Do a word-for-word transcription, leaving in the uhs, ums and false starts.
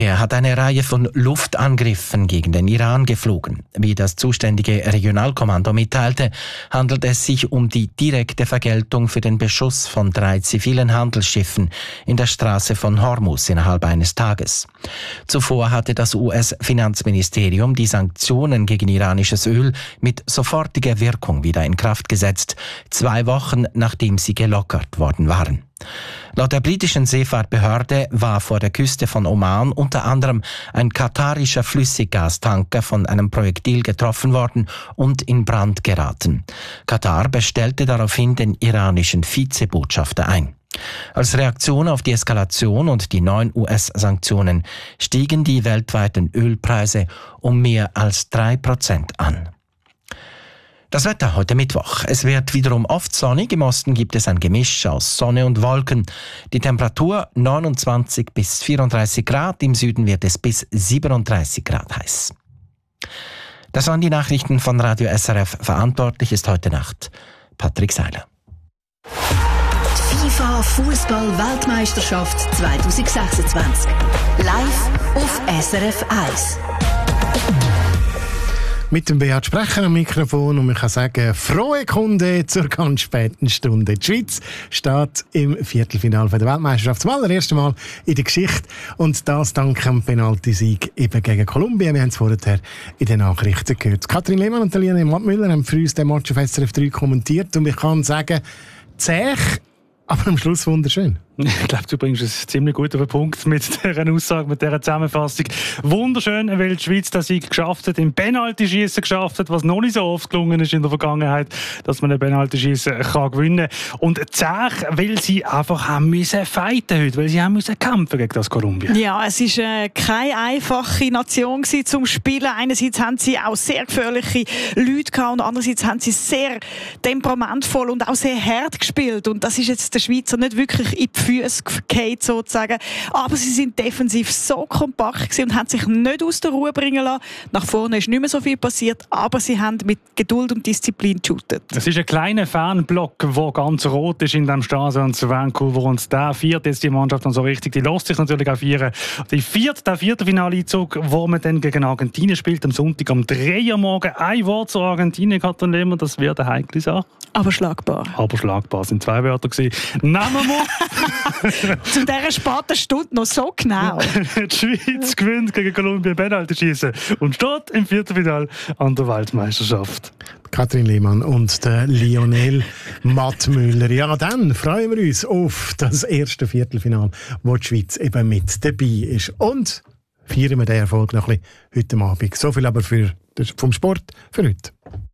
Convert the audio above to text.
Er hat eine Reihe von Luftangriffen gegen den Iran geflogen. Wie das zuständige Regionalkommando mitteilte, handelt es sich um die direkte Vergeltung für den Beschuss von drei zivilen Handelsschiffen in der Straße von Hormuz innerhalb eines Tages. Zuvor hatte das U S-Finanzministerium die Sanktionen gegen iranisches Öl mit sofortiger Wirkung wieder in Kraft gesetzt, zwei Wochen nachdem sie gelockert worden waren. Laut der britischen Seefahrtbehörde war vor der Küste von Oman unter anderem ein katarischer Flüssiggastanker von einem Projektil getroffen worden und in Brand geraten. Katar bestellte daraufhin den iranischen Vizebotschafter ein. Als Reaktion auf die Eskalation und die neuen U S-Sanktionen stiegen die weltweiten Ölpreise um mehr als drei Prozent an. Das Wetter heute Mittwoch. Es wird wiederum oft sonnig. Im Osten gibt es ein Gemisch aus Sonne und Wolken. Die Temperatur neunundzwanzig bis vierunddreißig Grad. Im Süden wird es bis siebenunddreißig Grad heiß. Das waren die Nachrichten von Radio S R F. Verantwortlich ist heute Nacht Patrick Seiler. FIFA Fußball-Weltmeisterschaft zwanzig sechsundzwanzig. Live auf S R F eins. Mit dem Beat Sprecher am Mikrofon und man kann sagen, frohe Kunde zur ganz späten Stunde. Die Schweiz steht im Viertelfinale der Weltmeisterschaft zum allerersten Mal in der Geschichte und das dank dem Penaltysieg eben gegen Kolumbien. Wir haben es vorher in den Nachrichten gehört. Katrin Lehmann und Liane Mattmüller haben für uns den Match auf S R F drei kommentiert und ich kann sagen, zäh, aber am Schluss wunderschön. Ich glaube, du bringst es ziemlich gut auf den Punkt mit dieser Aussage, mit dieser Zusammenfassung. Wunderschön, weil die Schweiz den Sieg geschafft hat, im Penaltyschießen geschafft hat, was noch nicht so oft gelungen ist in der Vergangenheit, dass man ein Penaltyschießen kann gewinnen kann. Und zäh, weil sie einfach haben müssen fighten heute, weil sie haben müssen kämpfen gegen das Kolumbien. Ja, es war äh, keine einfache Nation gewesen zum Spielen. Einerseits haben sie auch sehr gefährliche Leute gehabt und andererseits haben sie sehr temperamentvoll und auch sehr hart gespielt. Und das ist jetzt der Schweizer nicht wirklich in die Füße gefallen, sozusagen. Aber sie sind defensiv so kompakt gewesen und haben sich nicht aus der Ruhe bringen lassen. Nach vorne ist nicht mehr so viel passiert, aber sie haben mit Geduld und Disziplin geshootet. Es ist ein kleiner Fanblock, der ganz rot ist in dem Stadion zu Vancouver und der viert jetzt die Mannschaft dann so richtig. Die lässt sich natürlich auch feiern. Die vierte, der Viertelfinaleinzug, wo man dann gegen Argentinien spielt, am Sonntag um drei Uhr morgens. Ein Wort zu Argentinien, Katrin Lehmann, das wird eine heikle Sache. Aber schlagbar. Aber schlagbar sind zwei Wörter gewesen. Nehmen wir zu dieser späten Stunde noch so genau. Die Schweiz gewinnt gegen Kolumbien Penaltyschießen und steht im Viertelfinale an der Weltmeisterschaft. Katrin Lehmann und der Lionel Mattmüller. Ja, dann freuen wir uns auf das erste Viertelfinale, wo die Schweiz eben mit dabei ist. Und feiern wir den Erfolg noch ein bisschen heute Abend. So viel aber für, vom Sport für heute.